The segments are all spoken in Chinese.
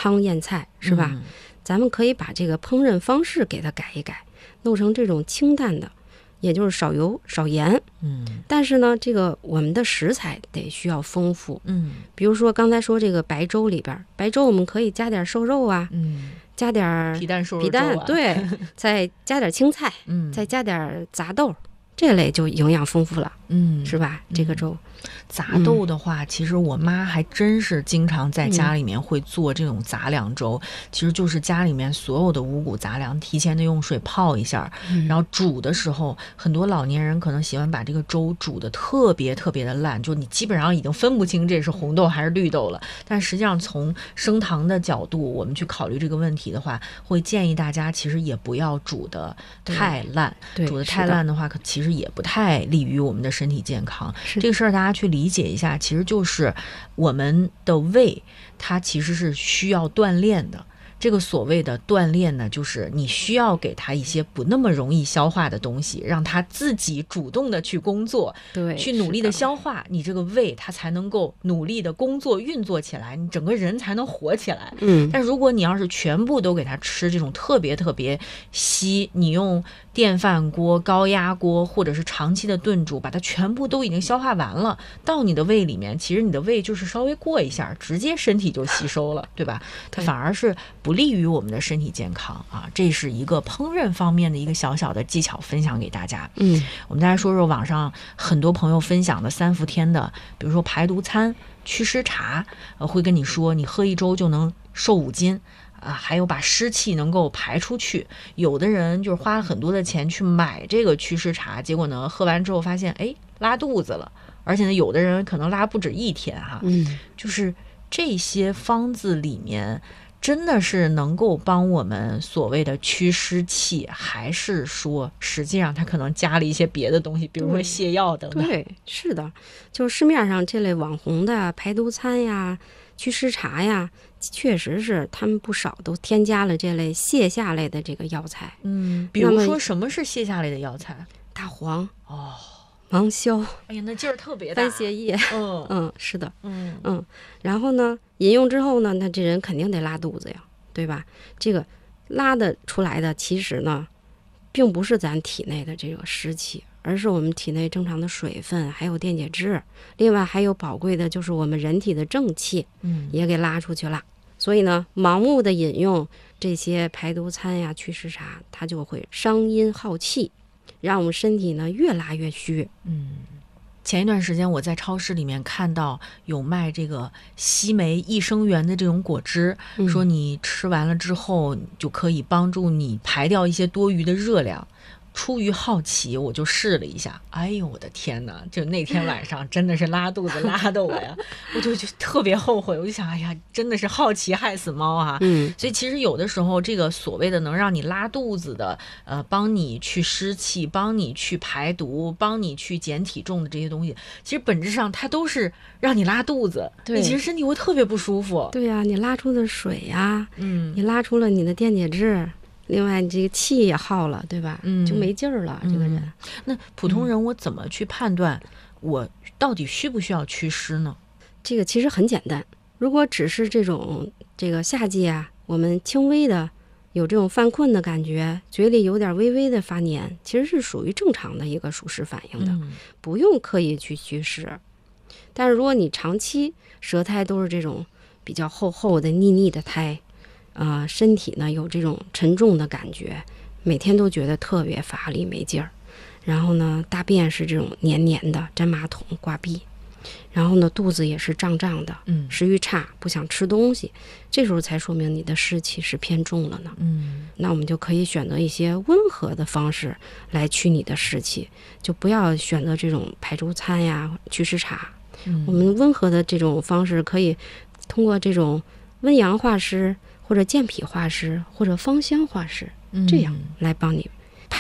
糠咽菜，是吧？咱们可以把这个烹饪方式给它改一改，弄成这种清淡的，也就是少油少盐。但是呢，这个我们的食材得需要丰富。比如说刚才说这个白粥里边，白粥我们可以加点瘦肉啊，加点皮蛋瘦肉粥啊， 对，再加点青菜，再加点杂豆，这类就营养丰富了，是吧？这个粥。 杂豆的话，其实我妈还真是经常在家里面会做这种杂粮粥，其实就是家里面所有的五谷杂粮提前的用水泡一下，然后煮的时候，很多老年人可能喜欢把这个粥煮的特别特别的烂，就你基本上已经分不清这是红豆还是绿豆了。但实际上从升糖的角度，我们去考虑这个问题的话，会建议大家其实也不要煮的太烂，煮的太烂的话，其实也不太利于我们的身体健康。这个事儿大家去理解一下，其实就是我们的胃它其实是需要锻炼的。这个所谓的锻炼呢，就是你需要给他一些不那么容易消化的东西，让他自己主动的去工作， 对， 去努力的消化，你这个胃它才能够努力的工作运作起来，你整个人才能活起来。但如果你要是全部都给他吃这种特别特别稀，你用电饭锅、高压锅或者是长期的炖煮，把它全部都已经消化完了，到你的胃里面，其实你的胃就是稍微过一下，直接身体就吸收了，对吧？它反而是不利于我们的身体健康啊。这是一个烹饪方面的一个小小的技巧分享给大家。我们再来说说网上很多朋友分享的3伏天的，比如说排毒餐、祛湿茶，会跟你说你喝一周就能瘦5斤。还有把湿气能够排出去。有的人就是花了很多的钱去买这个祛湿茶，结果呢喝完之后发现拉肚子了，而且呢有的人可能拉不止1天哈。就是这些方子里面真的是能够帮我们所谓的祛湿气，还是说实际上它可能加了一些别的东西，比如说泻药等等？ 对，是的，就市面上这类网红的排毒餐呀、祛湿茶呀，确实是他们不少都添加了这类泻下类的这个药材。 比如说什么是泻下类的药材？ 大黄芒硝， 哎呀，那劲儿特别大。 番泻叶，是的，然后呢，饮用之后呢，那这人肯定得拉肚子呀，对吧？这个拉的出来的，其实呢，并不是咱体内的这个湿气，而是我们体内正常的水分，还有电解质，另外还有宝贵的就是我们人体的正气，也给拉出去了。所以呢，盲目的饮用这些排毒餐呀、祛湿茶，它就会伤阴耗气，让我们身体呢越拉越虚。 前一段时间我在超市里面看到有卖这个西梅益生元的这种果汁，说你吃完了之后就可以帮助你排掉一些多余的热量。出于好奇我就试了一下，哎呦我的天哪，就那天晚上真的是拉肚子拉的我呀我就特别后悔，我就想哎呀，真的是好奇害死猫啊。所以其实有的时候这个所谓的能让你拉肚子的帮你去湿气，帮你去排毒，帮你去减体重的这些东西，其实本质上它都是让你拉肚子，你其实身体会特别不舒服。 对呀，你拉出的水呀，你拉出了你的电解质，另外你这个气也耗了，对吧？就没劲儿了，这个人。 那普通人我怎么去判断我到底需不需要祛湿呢？ 这个其实很简单，如果只是这个夏季啊，我们轻微的有这种犯困的感觉，嘴里有点微微的发黏，其实是属于正常的一个暑湿反应的，不用刻意去祛湿。但是如果你长期舌苔都是这种比较厚厚的腻腻的苔，身体呢有这种沉重的感觉，每天都觉得特别乏力没劲儿，然后呢大便是这种黏黏的，粘马桶挂壁，然后呢肚子也是胀胀的，食欲差，不想吃东西，这时候才说明你的湿气是偏重了呢。那我们就可以选择一些温和的方式来驱你的湿气，就不要选择这种排毒餐呀、祛湿茶。我们温和的这种方式可以通过这种温阳化湿，或者健脾化湿，或者芳香化湿，这样来帮你排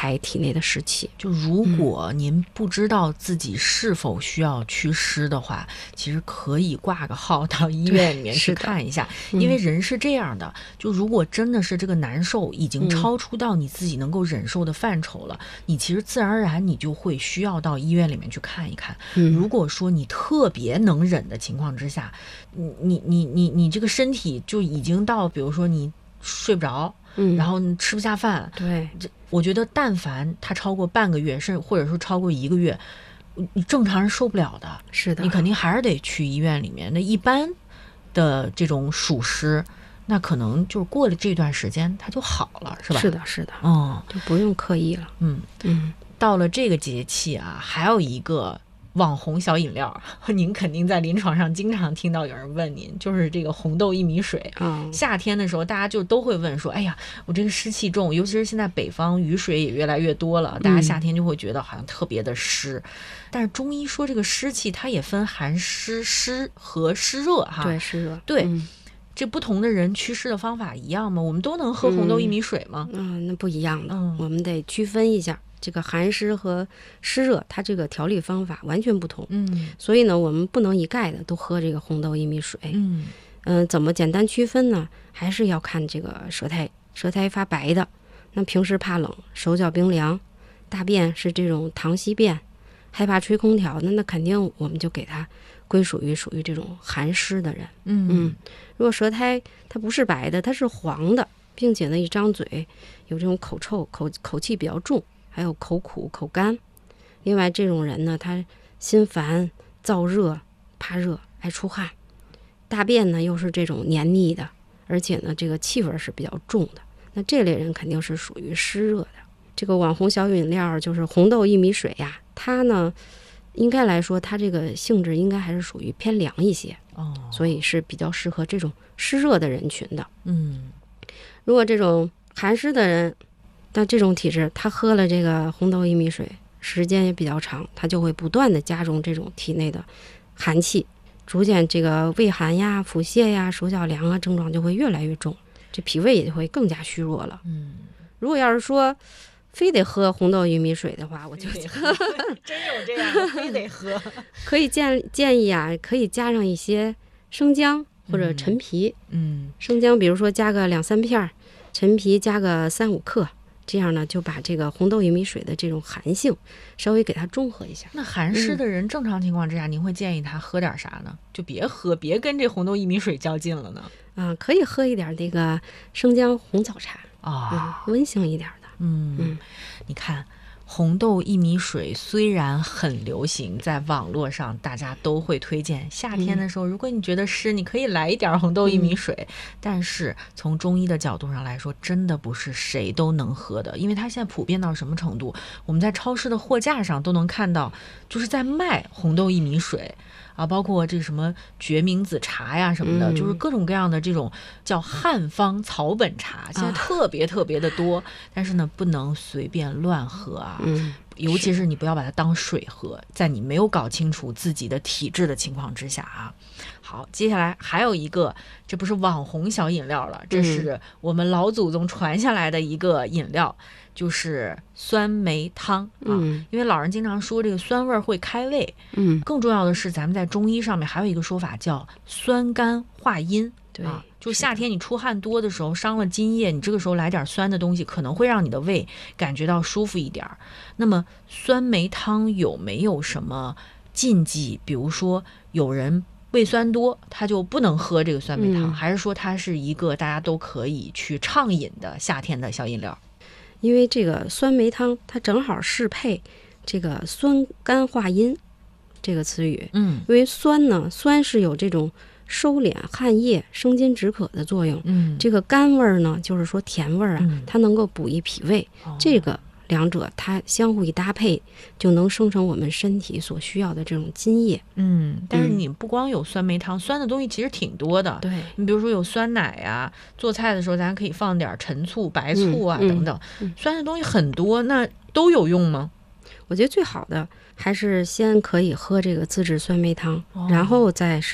排体内的湿气。 就如果您不知道自己是否需要祛湿的话，其实可以挂个号到医院里面去看一下，因为人是这样的，就如果真的是这个难受已经超出到你自己能够忍受的范畴了，你其实自然而然你就会需要到医院里面去看一看。如果说你特别能忍的情况之下，你这个身体就已经到，比如说你睡不着，然后你吃不下饭， 对， 我觉得但凡它超过半个月，甚至或者说超过1个月，你正常人受不了的。 是的， 你肯定还是得去医院里面。那一般的这种暑湿，那可能就是过了这段时间它就好了，是吧？ 是的，是的，就不用刻意了。 到了这个节气啊，还有一个网红小饮料，您肯定在临床上经常听到有人问您，就是这个红豆薏米水。夏天的时候大家就都会问说，哎呀，我这个湿气重，尤其是现在北方雨水也越来越多了，大家夏天就会觉得好像特别的湿。但是中医说这个湿气它也分寒湿、湿和湿热哈。 对，湿热。 对，这不同的人祛湿的方法一样吗？我们都能喝红豆薏米水吗？ 那不一样的，我们得区分一下。这个寒湿和湿热，它这个调理方法完全不同。所以呢，我们不能一概的都喝这个红豆薏米水。怎么简单区分呢？还是要看这个舌苔发白的，那平时怕冷，手脚冰凉，大便是这种溏稀便，害怕吹空调，那肯定我们就给它归属于这种寒湿的人。如果舌苔它不是白的，它是黄的，并且呢一张嘴有这种口臭，口气比较重，还有口苦口干。另外这种人呢，他心烦燥热，怕热，爱出汗，大便呢又是这种黏腻的，而且呢这个气味是比较重的，那这类人肯定是属于湿热的。这个网红小饮料就是红豆薏米水呀，它呢应该来说它这个性质应该还是属于偏凉一些，所以是比较适合这种湿热的人群的。如果这种寒湿的人，但这种体质他喝了这个红豆薏米水时间也比较长，他就会不断的加重这种体内的寒气，逐渐这个胃寒呀、腹泻呀、手脚凉啊症状就会越来越重，这脾胃也会更加虚弱了。如果要是说非得喝红豆薏米水的话，我就真有这样的，非得喝。 可以建议啊，可以加上一些生姜或者陈皮。生姜比如说加个2-3片，陈皮加个3-5克，这样呢就把这个红豆薏米水的这种寒性稍微给它中和一下。 那寒湿的人正常情况之下，您会建议他喝点啥呢？就别跟这红豆薏米水较劲了呢？ 可以喝一点这个生姜红枣茶温性一点的。 你看红豆薏米水虽然很流行，在网络上大家都会推荐，夏天的时候如果你觉得湿，你可以来一点红豆薏米水，但是从中医的角度上来说，真的不是谁都能喝的，因为它现在普遍到什么程度，我们在超市的货架上都能看到，就是在卖红豆薏米水包括这什么决明子茶呀什么的，就是各种各样的这种叫汉方草本茶，现在特别特别的多。但是呢，不能随便乱喝尤其是你不要把它当水喝，在你没有搞清楚自己的体质的情况之下好，接下来还有一个，这不是网红小饮料了，这是我们老祖宗传下来的一个饮料，就是酸梅汤因为老人经常说这个酸味会开胃，更重要的是咱们在中医上面还有一个说法叫酸甘化阴。 对就夏天你出汗多的时候，伤了津液，你这个时候来点酸的东西，可能会让你的胃感觉到舒服一点。那么酸梅汤有没有什么禁忌？比如说有人胃酸多，他就不能喝这个酸梅汤，还是说它是一个大家都可以去畅饮的夏天的小饮料？ 因为这个酸梅汤它正好适配这个酸甘化阴这个词语。因为酸是有这种收敛汗液、生津止渴的作用。这个甘味呢，就是说甜味它能够补益脾胃。这个两者它相互一搭配，就能生成我们身体所需要的这种津液。 但是你不光有酸梅汤，酸的东西其实挺多的。 对， 你比如说有酸奶呀，做菜的时候咱可以放点陈醋、白醋等等，酸的东西很多，那都有用吗？ 我觉得最好的还是先可以喝这个自制酸梅汤，然后再是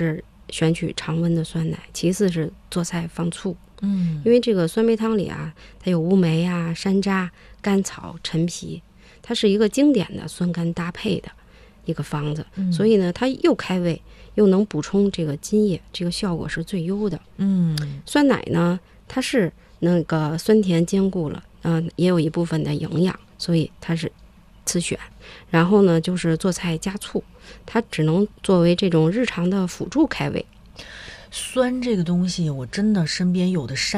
选取常温的酸奶，其次是做菜放醋。 因为这个酸梅汤里啊，它有乌梅啊、山楂、甘草、陈皮，它是一个经典的酸甘搭配的一个方子，所以呢，它又开胃又能补充这个津液，这个效果是最优的。酸奶呢，它是那个酸甜兼顾了，也有一部分的营养，所以它是次选。然后呢，就是做菜加醋，它只能作为这种日常的辅助开胃。 酸这个东西，我真的身边有的